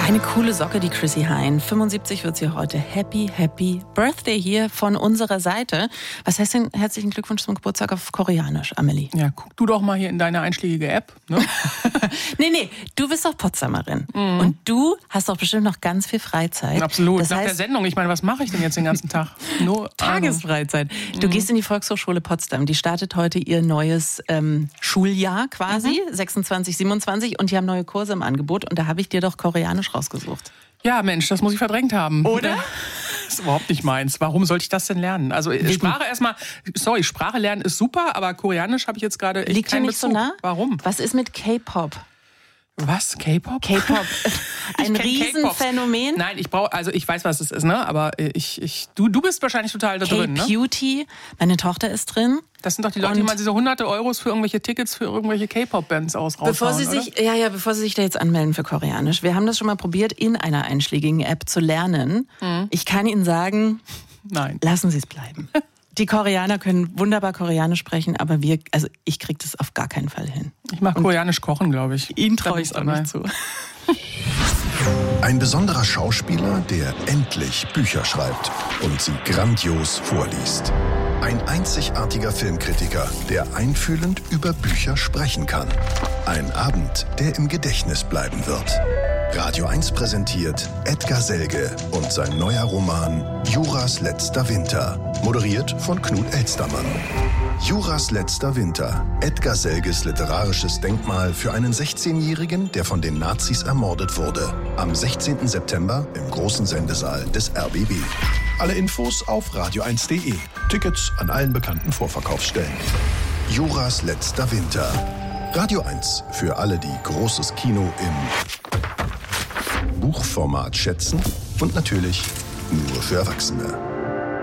Eine coole Socke, die Chrissy Hynde. 75 wird sie heute. Happy, happy Birthday hier von unserer Seite. Was heißt denn herzlichen Glückwunsch zum Geburtstag auf Koreanisch, Amelie? Ja, guck du doch mal hier in deine einschlägige App. Ne? Nee, du bist doch Potsdamerin. Mhm. Und du hast doch bestimmt noch ganz viel Freizeit. Absolut. Das heißt, der Sendung, ich meine, was mache ich denn jetzt den ganzen Tag? Nur Tagesfreizeit. Du gehst in die Volkshochschule Potsdam. Die startet heute ihr neues Schuljahr quasi, 26, 27. Und die haben neue Kurse im Angebot. Und da habe ich dir doch Koreanisch rausgesucht. Ja, Mensch, das muss ich verdrängt haben. Oder? Das ist überhaupt nicht meins. Warum sollte ich das denn lernen? Also Sprache lernen ist super, aber Koreanisch habe ich jetzt gerade echt keinen Bezug. Liegt dir nicht so nah? Warum? Was ist mit K-Pop? Was? K-Pop? K-Pop. Ein Riesenphänomen. Nein, ich weiß, was es ist, ne? Aber du bist wahrscheinlich total da drin, ne? K-Beauty. Meine Tochter ist drin. Das sind doch die Leute, die mal diese hunderte Euros für irgendwelche Tickets für irgendwelche K-Pop-Bands raushauen, bevor sie sich da jetzt anmelden für Koreanisch. Wir haben das schon mal probiert, in einer einschlägigen App zu lernen. Ich kann Ihnen sagen, nein, lassen Sie es bleiben. Die Koreaner können wunderbar Koreanisch sprechen, aber ich kriege das auf gar keinen Fall hin. Ich mag Koreanisch kochen, glaube ich. Ihnen traue ich es auch nicht zu. Ein besonderer Schauspieler, der endlich Bücher schreibt und sie grandios vorliest. Ein einzigartiger Filmkritiker, der einfühlend über Bücher sprechen kann. Ein Abend, der im Gedächtnis bleiben wird. Radio 1 präsentiert Edgar Selge und sein neuer Roman Juras letzter Winter, moderiert von Knut Elstermann. Juras letzter Winter, Edgar Selges literarisches Denkmal für einen 16-Jährigen, der von den Nazis ermordet wurde. Am 16. September im großen Sendesaal des RBB. Alle Infos auf radio1.de. Tickets an allen bekannten Vorverkaufsstellen. Juras letzter Winter. Radio 1 für alle, die großes Kino im Buchformat schätzen und natürlich nur für Erwachsene.